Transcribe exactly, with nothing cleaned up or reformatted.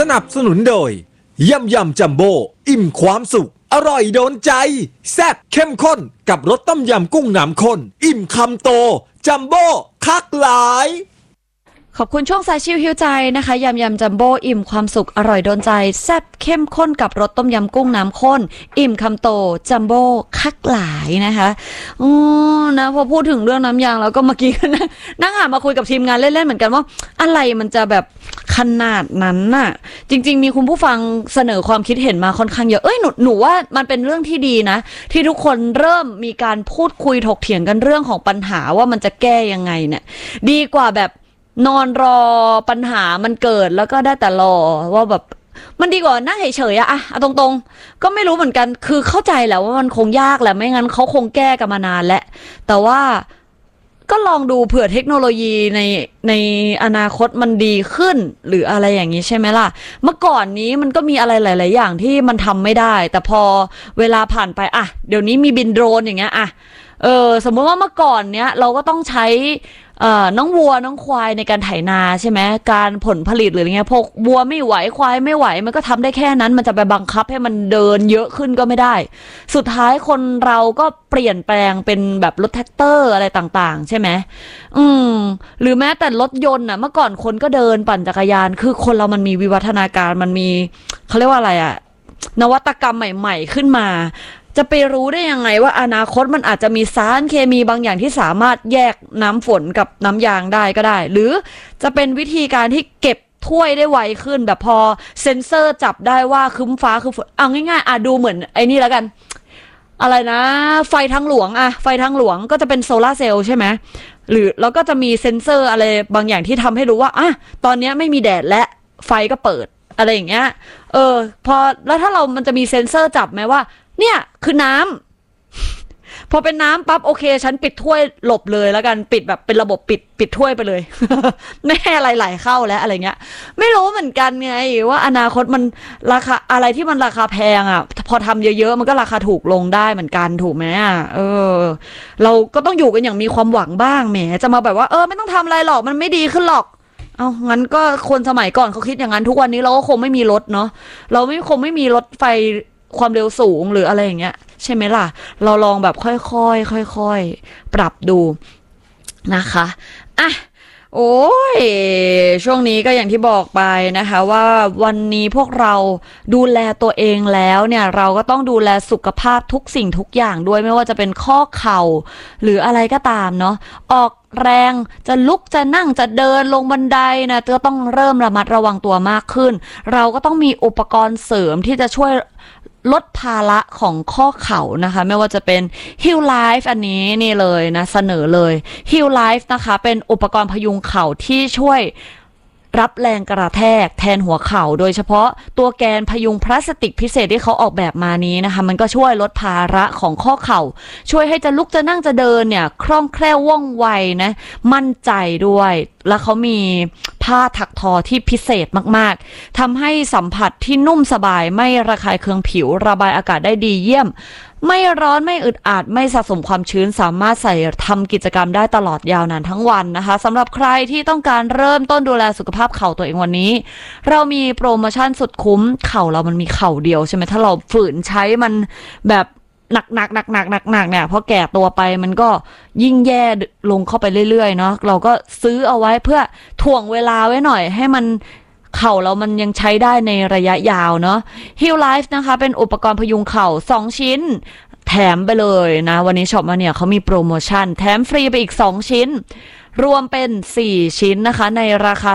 นับสนุนโดยยำยำจัมโบ้อิ่มความสุขอร่อยโดนใจแซ่บเข้มข้นกับรสต้มยำกุ้งน้ำข้นอิ่มคำโตจัมโบ้คักหลายขอบคุณช่วงสายชิวหิวใจนะคะยำยำจัมโบ้อิ่มความสุขอร่อยโดนใจแซ่บเข้มข้นกับรสต้มยำกุ้งน้ำข้นอิ่มคำโตจัมโบ้คักหลายนะคะอ๋อนะพอพูดถึงเรื่องน้ำยางแล้วก็เมื่อกี้นะนั่งหามาคุยกับทีมงานเล่นๆเหมือนกันว่าอะไรมันจะแบบขนาดนั้นน่ะจริงๆมีคุณผู้ฟังเสนอความคิดเห็นมาค่อนข้างเยอะเอ้ยหนูหนูว่ามันเป็นเรื่องที่ดีนะที่ทุกคนเริ่มมีการพูดคุยถกเถียงกันเรื่องของปัญหาว่ามันจะแก้ยังไงเนี่ยดีกว่าแบบนอนรอปัญหามันเกิดแล้วก็ได้แต่รอว่าแบบมันดีกว่านั่งเฉยๆอะอะเอาตรงๆก็ไม่รู้เหมือนกันคือเข้าใจแหละว่ามันคงยากแหละไม่งั้นเขาคงแก้กันมานานแล้วแต่ว่าก็ลองดูเผื่อเทคโนโลยีในในอนาคตมันดีขึ้นหรืออะไรอย่างนี้ใช่ไหมล่ะเมื่อก่อนนี้มันก็มีอะไรหลายๆอย่างที่มันทำไม่ได้แต่พอเวลาผ่านไปอะเดี๋ยวนี้มีบินโดรนอย่างเงี้ยอะเออสมมติว่าเมื่อก่อนเนี้ยเราก็ต้องใช้เอ่อน้องวัวน้องควายในการไถนาใช่ไหมการผลผลิตหรืออะไรเงี้ยพวกวัวไม่ไหวควายไม่ไหวมันก็ทำได้แค่นั้นมันจะไปบังคับให้มันเดินเยอะขึ้นก็ไม่ได้สุดท้ายคนเราก็เปลี่ยนแปลงเป็นแบบรถแท็กเตอร์อะไรต่างๆใช่ไหมอืมหรือแม้แต่รถยนต์อ่ะเมื่อก่อนคนก็เดินปั่นจักรยานคือคนเรามันมีวิวัฒนาการมันมีเขาเรียกว่าอะไรอ่ะนวัตกรรมใหม่ๆขึ้นมาจะไปรู้ได้ยังไงว่าอนาคตมันอาจจะมีสารเคมีบางอย่างที่สามารถแยกน้ำฝนกับน้ำยางได้ก็ได้หรือจะเป็นวิธีการที่เก็บถ้วยได้ไวขึ้นแบบพอเซ็นเซอร์จับได้ว่าคืมฟ้าคือฝนเอาง่ายๆอ่ะดูเหมือนไอ้นี่แล้วกันอะไรนะไฟทางหลวงอะไฟทางหลวงก็จะเป็นโซลาร์เซลล์ใช่ไหมหรือแล้วก็จะมีเซ็นเซอร์อะไรบางอย่างที่ทำให้รู้ว่าอ่ะตอนนี้ไม่มีแดดและไฟก็เปิดอะไรอย่างเงี้ยเออพอแล้วถ้าเรามันจะมีเซ็นเซอร์จับไหมว่าเนี่ยคือน้ำพอเป็นน้ำปั๊บโอเคฉันปิดถ้วยหลบเลยแล้วกันปิดแบบเป็นระบบปิดปิดถ้วยไปเลย ไม่ให้อะไรไหลเข้าแล้วอะไรเงี้ยไม่รู้เหมือนกันไงว่าอนาคตมันราคาอะไรที่มันราคาแพงอ่ะพอทำเยอะๆมันก็ราคาถูกลงได้เหมือนกันถูกไหมอ่ะเออเราก็ต้องอยู่กันอย่างมีความหวังบ้างแหมจะมาแบบว่าเออไม่ต้องทำอะไรหรอกมันไม่ดีขึ้นหรอกเอางั้นก็คนสมัยก่อนเขาคิดอย่างนั้นทุกวันนี้เราก็คงไม่มีรถเนาะเราไม่คงไม่มีรถไฟความเร็วสูงหรืออะไรอย่างเงี้ยใช่ไหมล่ะเราลองแบบค่อยๆค่อยๆปรับดูนะคะอ่ะโอ้ยช่วงนี้ก็อย่างที่บอกไปนะคะว่าวันนี้พวกเราดูแลตัวเองแล้วเนี่ยเราก็ต้องดูแลสุขภาพทุกสิ่งทุกอย่างด้วยไม่ว่าจะเป็นข้อเข่าหรืออะไรก็ตามเนาะออกแรงจะลุกจะนั่งจะเดินลงบันไดนะก็ต้องเริ่มระมัดระวังตัวมากขึ้นเราก็ต้องมีอุปกรณ์เสริมที่จะช่วยลดภาระของข้อเข่านะคะไม่ว่าจะเป็น Heal Life อันนี้นี่เลยนะเสนอเลย Heal Life นะคะเป็นอุปกรณ์พยุงเข่าที่ช่วยรับแรงกระแทกแทนหัวเข่าโดยเฉพาะตัวแกนพยุงพลาสติกพิเศษที่เขาออกแบบมานี้นะคะมันก็ช่วยลดภาระของข้อเข่าช่วยให้จะลุกจะนั่งจะเดินเนี่ยคล่องแคล่วว่องไวนะมั่นใจด้วยแล้วเขามีผ้าถักทอที่พิเศษมากๆทำให้สัมผัสที่นุ่มสบายไม่ระคายเคืองผิวระบายอากาศได้ดีเยี่ยมไม่ร้อนไม่อึดอัดไม่สะสมความชื้นสามารถใส่ทำกิจกรรมได้ตลอดยาวนานทั้งวันนะคะสำหรับใครที่ต้องการเริ่มต้นดูแลสุขภาพเข่าตัวเองวันนี้เรามีโปรโมชั่นสุดคุ้มเข่าเรามันมีเข่าเดียวใช่ไหมถ้าเราฝืนใช้มันแบบหนักหนักหนักหนักหนักหนักเนี่ยพอแก่ตัวไปมันก็ยิ่งแย่ลงเข้าไปเรื่อยๆเนาะเราก็ซื้อเอาไว้เพื่อถ่วงเวลาไว้หน่อยให้มันเข่าเรามันยังใช้ได้ในระยะยาวเนาะ Heal Life นะคะเป็นอุปกรณ์พยุงเข่าสองชิ้นแถมไปเลยนะวันนี้ช็อปมาเนี่ยเขามีโปรโมชั่นแถมฟรีไปอีกสองชิ้นรวมเป็นสี่ชิ้นนะคะในราคา